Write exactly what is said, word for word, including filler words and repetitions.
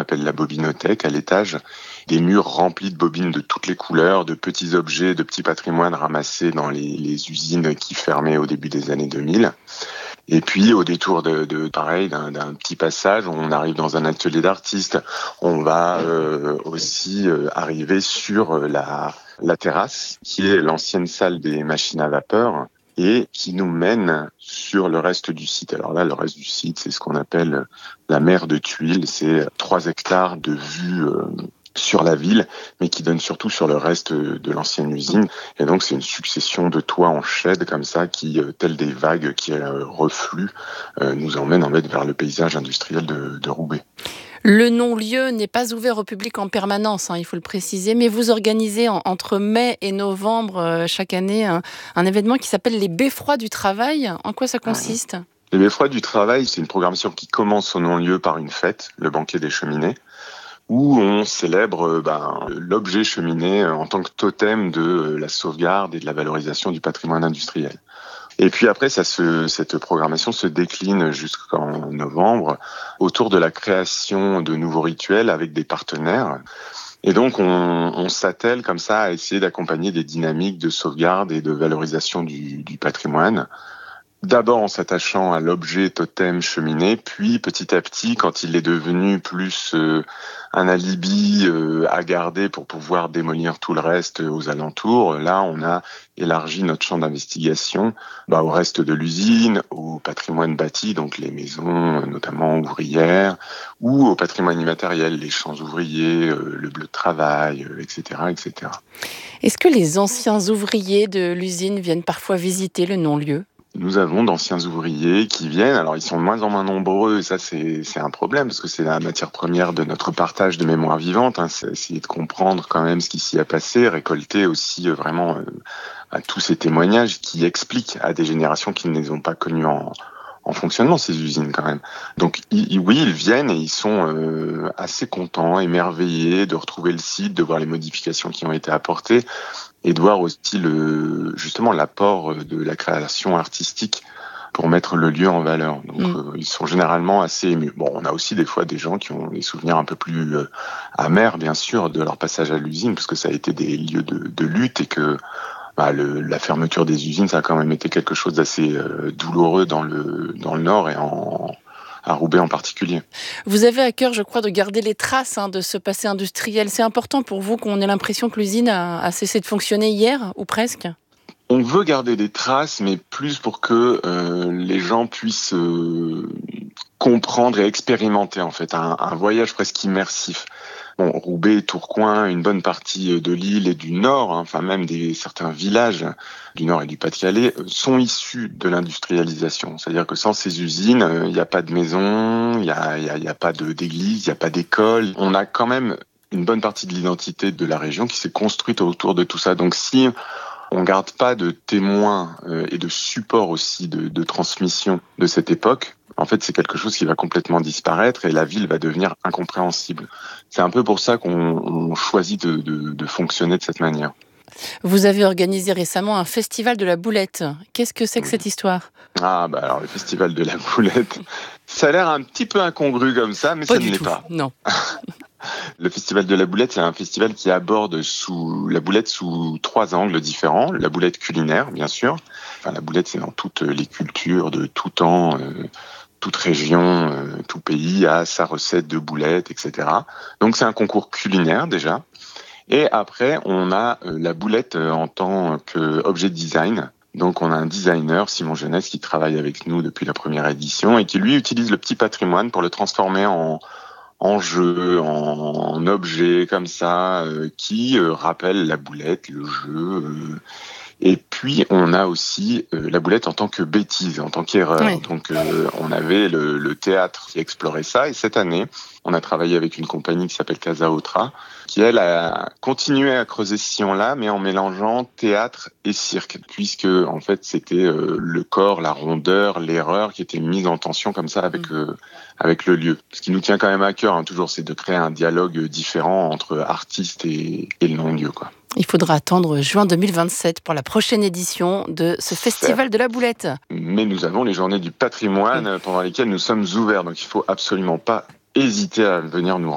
appelle la bobinothèque, à l'étage. Des murs remplis de bobines de toutes les couleurs, de petits objets, de petits patrimoines ramassés dans les, les usines qui fermaient au début des années deux mille. Et puis, au détour de, de pareil, d'un, d'un petit passage, on arrive dans un atelier d'artiste. On va euh, aussi euh, arriver sur la, la terrasse, qui est l'ancienne salle des machines à vapeur, et qui nous mène sur le reste du site. Alors là, le reste du site, c'est ce qu'on appelle la mer de Tuiles. C'est trois hectares de vue euh, sur la ville, mais qui donne surtout sur le reste de l'ancienne usine. Et donc, c'est une succession de toits en chède comme ça, qui, euh, tels des vagues qui euh, refluent, euh, nous emmènent en fait vers le paysage industriel de, de Roubaix. Le non-lieu n'est pas ouvert au public en permanence, hein, il faut le préciser, mais vous organisez en, entre mai et novembre euh, chaque année un, un événement qui s'appelle les Beffrois du Travail. En quoi ça consiste ? Les Beffrois du Travail, c'est une programmation qui commence au non-lieu par une fête, le banquet des cheminées, où on célèbre ben, l'objet cheminée en tant que totem de la sauvegarde et de la valorisation du patrimoine industriel. Et puis après, ça se, cette programmation se décline jusqu'en novembre autour de la création de nouveaux rituels avec des partenaires. Et donc, on, on s'attelle comme ça à essayer d'accompagner des dynamiques de sauvegarde et de valorisation du, du patrimoine. D'abord en s'attachant à l'objet totem cheminée, puis petit à petit, quand il est devenu plus euh, un alibi euh, à garder pour pouvoir démolir tout le reste aux alentours, là on a élargi notre champ d'investigation bah, au reste de l'usine, au patrimoine bâti, donc les maisons notamment ouvrières, ou au patrimoine immatériel, les champs ouvriers, euh, le bleu de travail, euh, et cetera, et cetera. Est-ce que les anciens ouvriers de l'usine viennent parfois visiter le non-lieu ? Nous avons d'anciens ouvriers qui viennent, alors ils sont de moins en moins nombreux, et ça c'est, c'est un problème, parce que c'est la matière première de notre partage de mémoire vivante, hein, c'est essayer de comprendre quand même ce qui s'y a passé, récolter aussi euh, vraiment euh, à tous ces témoignages qui expliquent à des générations qui ne les ont pas connues en, en fonctionnement, ces usines quand même. Donc ils, oui, ils viennent et ils sont euh, assez contents, émerveillés de retrouver le site, de voir les modifications qui ont été apportées, et de voir aussi le, justement l'apport de la création artistique pour mettre le lieu en valeur. Donc mmh. euh, ils sont généralement assez émus. Bon, on a aussi des fois des gens qui ont des souvenirs un peu plus euh, amers, bien sûr, de leur passage à l'usine, parce que ça a été des lieux de, de lutte et que bah, le, la fermeture des usines, ça a quand même été quelque chose d'assez euh, douloureux dans le, dans le Nord et en à Roubaix en particulier. Vous avez à cœur, je crois, de garder les traces hein, de ce passé industriel. C'est important pour vous qu'on ait l'impression que l'usine a, a cessé de fonctionner hier, ou presque ? On veut garder des traces, mais plus pour que euh, les gens puissent euh, comprendre et expérimenter en fait un, un voyage presque immersif. Bon, Roubaix, Tourcoing, une bonne partie de l'île et du Nord, hein, enfin même des certains villages du Nord et du Pas-de-Calais sont issus de l'industrialisation. C'est-à-dire que sans ces usines, il euh, n'y a pas de maison, il n'y a, y a, y a pas de, d'église, il n'y a pas d'école. On a quand même une bonne partie de l'identité de la région qui s'est construite autour de tout ça. Donc si on garde pas de témoins euh, et de support aussi de, de transmission de cette époque, en fait, c'est quelque chose qui va complètement disparaître et la ville va devenir incompréhensible. C'est un peu pour ça qu'on on choisit de, de, de fonctionner de cette manière. Vous avez organisé récemment un festival de la boulette. Qu'est-ce que c'est que cette histoire ? Ah, bah alors le festival de la boulette, ça a l'air un petit peu incongru comme ça, mais pas ça du ne l'est tout. pas. Non. Le festival de la boulette, c'est un festival qui aborde sous la boulette sous trois angles différents. La boulette culinaire, bien sûr. Enfin, la boulette, c'est dans toutes les cultures de tout temps. Euh, toute région, euh, tout pays a sa recette de boulettes, et cetera. Donc c'est un concours culinaire déjà. Et après, on a euh, la boulette euh, en tant qu'objet de design. Donc on a un designer, Simon Jeunesse, qui travaille avec nous depuis la première édition et qui lui utilise le petit patrimoine pour le transformer en, en jeu, en, en objet comme ça, euh, qui euh, rappelle la boulette, le jeu. Euh, Et puis, on a aussi euh, la boulette en tant que bêtise, en tant qu'erreur. Oui. Donc, euh, on avait le, le théâtre qui explorait ça. Et cette année, on a travaillé avec une compagnie qui s'appelle Casa Otra, qui, elle, a continué à creuser ce sillon-là, mais en mélangeant théâtre et cirque, puisque, en fait, c'était euh, le corps, la rondeur, l'erreur qui était mise en tension comme ça avec, mmh. euh, avec le lieu. Ce qui nous tient quand même à cœur, hein, toujours, c'est de créer un dialogue différent entre artistes et, et le non-lieu, quoi. Il faudra attendre juin deux mille vingt-sept pour la prochaine édition de ce festival de la boulette. Mais nous avons les journées du patrimoine pendant lesquelles nous sommes ouverts, donc il ne faut absolument pas hésiter à venir nous